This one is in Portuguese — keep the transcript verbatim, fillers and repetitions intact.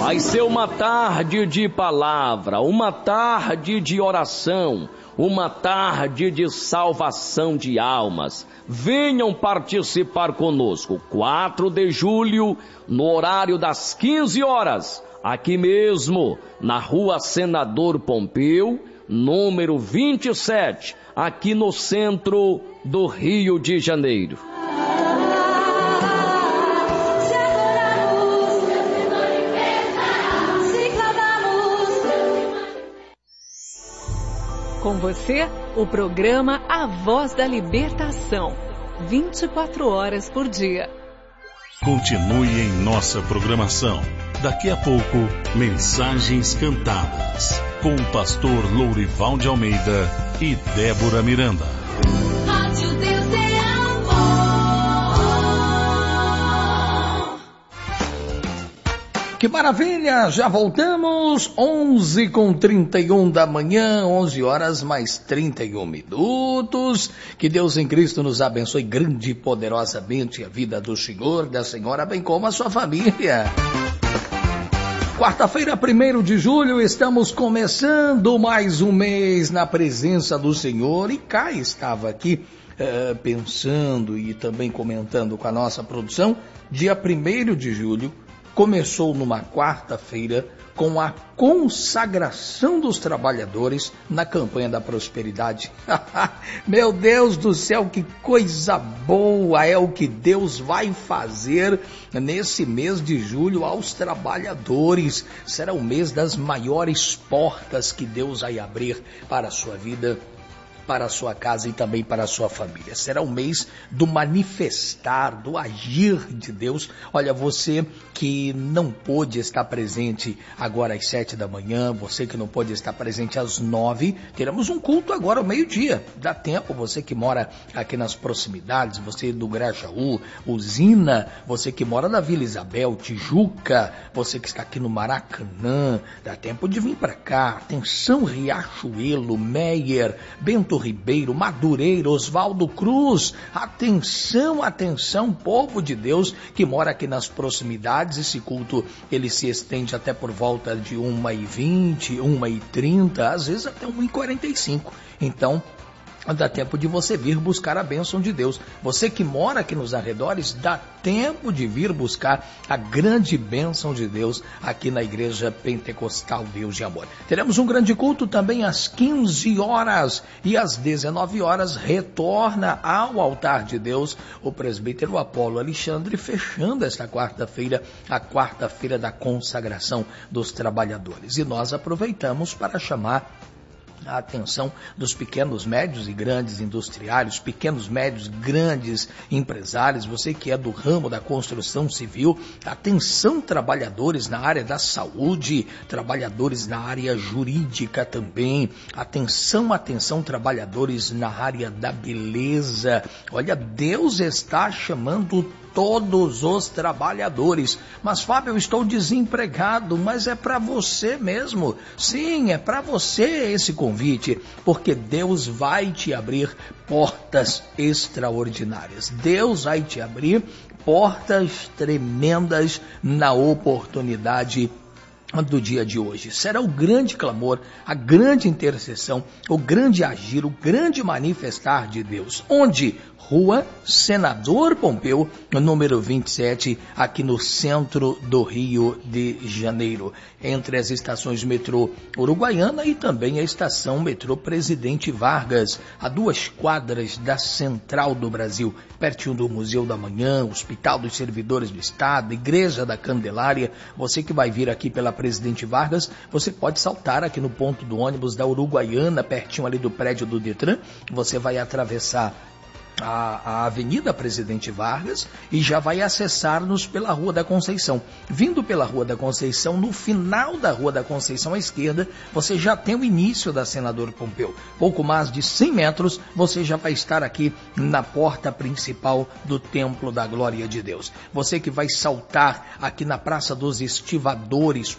Vai ser uma tarde de palavra, uma tarde de oração, uma tarde de salvação de almas. Venham participar conosco, quatro de julho, no horário das quinze horas, aqui mesmo, na Rua Senador Pompeu, número vinte e sete, aqui no centro do Rio de Janeiro. Com você, o programa A Voz da Libertação, vinte e quatro horas por dia. Continue em nossa programação. Daqui a pouco, Mensagens Cantadas, com o pastor Lourival de Almeida e Débora Miranda. Rádio Deus é amor. Que maravilha, já voltamos, onze com trinta e um da manhã, onze horas mais trinta e um minutos. Que Deus em Cristo nos abençoe grande e poderosamente a vida do Senhor, da Senhora, bem como a sua família. Quarta-feira, primeiro de julho, estamos começando mais um mês na presença do Senhor. E cá estava aqui uh, pensando e também comentando com a nossa produção, dia primeiro de julho, começou numa quarta-feira com a consagração dos trabalhadores na campanha da prosperidade. Meu Deus do céu, que coisa boa é o que Deus vai fazer nesse mês de julho aos trabalhadores. Será o mês das maiores portas que Deus vai abrir para a sua vida, para a sua casa e também para a sua família. Será o mês do manifestar, do agir de Deus. Olha, você que não pôde estar presente agora às sete da manhã, você que não pôde estar presente às nove, teremos um culto agora ao meio-dia. Dá tempo, você que mora aqui nas proximidades, você do Grajaú, Usina, você que mora na Vila Isabel, Tijuca, você que está aqui no Maracanã, dá tempo de vir para cá. Atenção, Riachuelo, Meier, Bento Ribeiro, Madureira, Oswaldo Cruz. Atenção, atenção, povo de Deus que mora aqui nas proximidades. Esse culto, ele se estende até por volta de uma e vinte, uma e trinta, às vezes até uma e quarenta e cinco. Então, dá tempo de você vir buscar a bênção de Deus. Você que mora aqui nos arredores, dá tempo de vir buscar a grande bênção de Deus aqui na Igreja Pentecostal Deus de Amor. Teremos um grande culto também às quinze horas e às dezenove horas retorna ao altar de Deus o presbítero Apolo Alexandre, fechando esta quarta-feira, a quarta-feira da consagração dos trabalhadores. E nós aproveitamos para chamar a atenção dos pequenos, médios e grandes industriários, pequenos, médios, grandes empresários, você que é do ramo da construção civil, atenção, trabalhadores na área da saúde, trabalhadores na área jurídica também, atenção, atenção, trabalhadores na área da beleza. Olha, Deus está chamando todos os trabalhadores. Mas Fábio, eu estou desempregado, mas é para você mesmo. Sim, é para você esse convite, porque Deus vai te abrir portas extraordinárias. Deus vai te abrir portas tremendas na oportunidade do dia de hoje. Será o grande clamor, a grande intercessão, o grande agir, o grande manifestar de Deus. Onde? Rua Senador Pompeu, número vinte e sete, aqui no centro do Rio de Janeiro, entre as estações metrô Uruguaiana e também a estação metrô Presidente Vargas, a duas quadras da Central do Brasil, pertinho do Museu da Manhã, Hospital dos Servidores do Estado, Igreja da Candelária. Você que vai vir aqui pela Presidente Vargas, você pode saltar aqui no ponto do ônibus da Uruguaiana, pertinho ali do prédio do Detran. Você vai atravessar A, a Avenida Presidente Vargas e já vai acessar-nos pela Rua da Conceição. Vindo pela Rua da Conceição, no final da Rua da Conceição à esquerda, você já tem o início da Senador Pompeu. Pouco mais de cem metros, você já vai estar aqui na porta principal do Templo da Glória de Deus. Você que vai saltar aqui na Praça dos Estivadores,